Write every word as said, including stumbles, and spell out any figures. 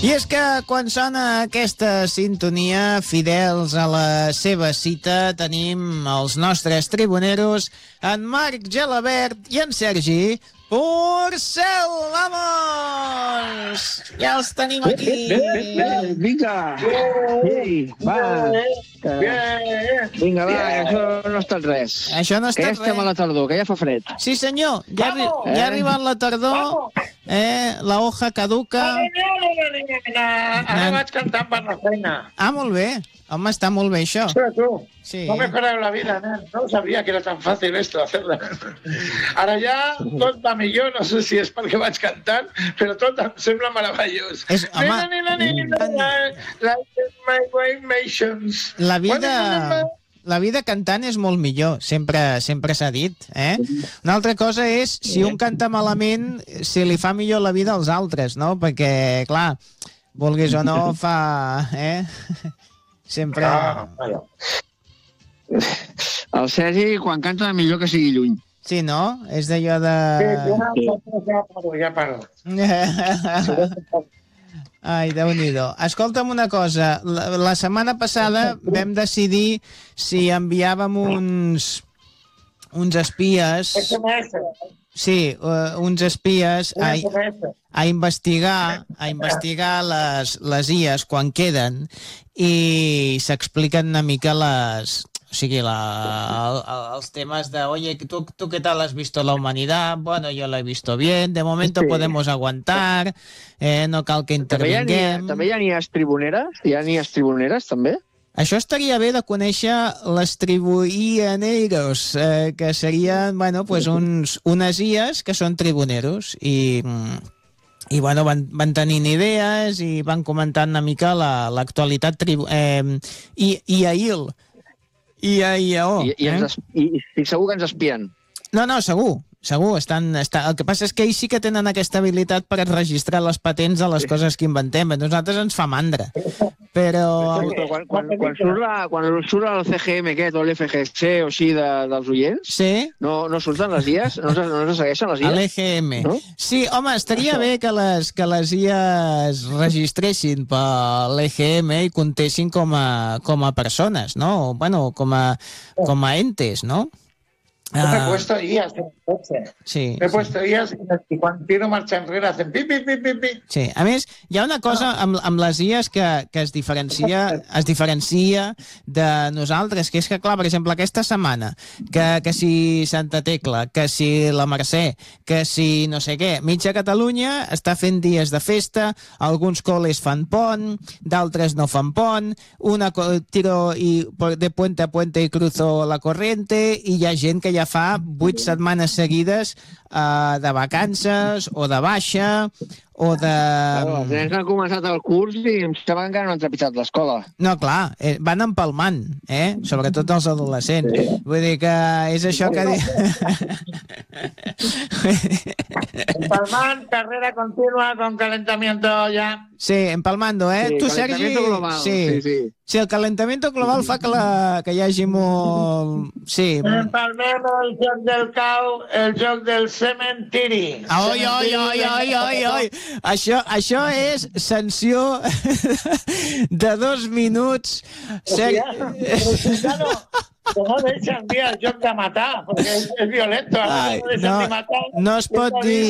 I és que quan sona aquesta sintonia, fidels a la seva cita, tenim els nostres tribuneros, en Marc Gelabert i en Sergi Porcel, vamos! Ja els tenim aquí. Bé, bé, bé, vinga. Ei, va. Vinga, va, això no ha estat res. Això no ha estat res. Que ja estem a la tardor, que ja fa fred. Sí, senyor, ja, arri ja ha arribat la tardor, eh, la hoja caduca. Ara vaig cantant per la feina. Ah, molt bé. Home, està molt bé això. Però tu, sí. No me mejorado la vida, nen. No sabía que era tan fácil esto, hacerla. Ara ja tot va millor, no sé si és perquè vaig cantant, però tot em sembla meravellós. És, home... La vida... La vida cantant és molt millor, sempre sempre s'ha dit, eh? Una altra cosa és, si un canta malament, si li fa millor la vida als altres, no? Perquè, clar, vulguis o no, fa... Eh? Sempre... Ah, bueno. El Sergi, quan canta, millor que sigui lluny. Sí, no? És d'allò de... Sí, ja paro, ja paro. Ai, Déu-n'hi-do. Escolta'm una cosa, la, la setmana passada vam decidir si enviàvem uns, uns espies... Sí, uh, uns espies a, a investigar, a investigar les, les I As quan queden i s'expliquen una mica les... O sigui, la, el, els temes de, oye, ¿tú, ¿tú qué tal has visto la humanidad? Bueno, yo lo he visto bien, de momento sí. Podemos aguantar, eh, no cal que intervinguem. També hi ha nies tribuneres? Hi ha nies tribuneres, també? Això estaria bé de conèixer les tribuianeros, eh, que serien, bueno, pues uns, unes I As que són tribuneros i... I bueno, van, van tenint idees i van comentant una mica l'actualitat la, tribu... Eh, i, i ahir... I a I A O. I, i, eh? i, I segur que ens espien. No, no, segur. Segur, estan, està... el que passa és que ells sí que tenen aquesta habilitat per registrar les patents de les sí. coses que inventem. A nosaltres ens fa mandra. Però... Però quan, quan, quan, surt la, quan surt el C G M aquest o l'F G C o així de, dels oients, sí. no, no surten les I As? No, no se segueixen les I As? L'E G M. No? Sí, home, estaria Això. bé que les, que les I As registressin per l'E G M i comptessin com a, com a persones, no? Bueno, com a, com a entes, no? Yo me he puesto I As en el coche. Sí, me he sí. puesto I As i quan tiro marxa enrere hacen pi, pi, pi, pi, pi. Sí, a més, hi ha una cosa amb, amb les I As que, que es diferencia es diferencia de nosaltres, que és que, clar, per exemple, aquesta setmana, que, que si Santa Tecla, que si la Mercè, que si no sé què, mitja Catalunya està fent dies de festa, alguns col·les fan pont, d'altres no fan pont, una tiro i de puente a puente i cruzo la corriente, i hi ha gent que ja fa vuit setmanes seguides uh, de vacances o de baixa o de... Claro, els nens han començat el curs i em sembla que encara no han trepitjat l'escola. No, clar, eh, van empalmant, eh? Sobretot els adolescents. Sí. Vull dir que és això que... Empalmant, carrera continua con calentamiento ya. Sí, empalmando, eh? Sí, tu, Sergi... Global. Sí. Sí, sí. Sí, el calentamiento global fa que, la, que hi hagi molt... Sí. Empalmem el joc del cau, el joc del cementiri. Oi, oi, oi, oi, oi, oi. Això, això és sanció de dos minuts. Ser... Claro, no deixen dir el joc de matar, perquè és, és violento. Ai, no, no es pot dir...